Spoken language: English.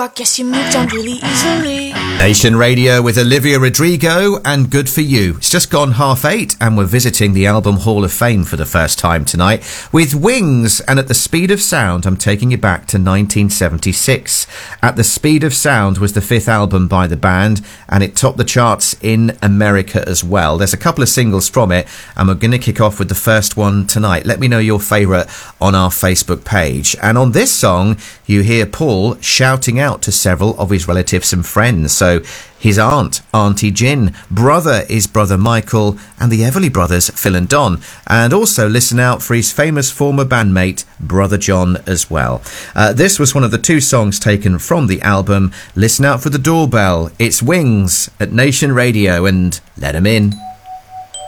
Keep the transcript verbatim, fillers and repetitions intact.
I guess you moved on really easily. Nation Radio with Olivia Rodrigo and Good For You. It's just gone half eight and we're visiting the Album Hall of Fame for the first time tonight with Wings, and At the Speed of Sound I'm taking you back to nineteen seventy-six. At the Speed of Sound was the fifth album by the band and it topped the charts in America as well. There's a couple of singles from it and we're going to kick off with the first one tonight. Let me know your favourite on our Facebook page. And on this song you hear Paul shouting out to several of his relatives and friends. So his aunt, Auntie Gin, brother is brother Michael, and the Everly brothers, Phil and Don. And also listen out for his famous former bandmate, Brother John, as well. Uh, this was one of the two songs taken from the album. Listen out for the doorbell. It's Wings at Nation Radio, and let 'em in.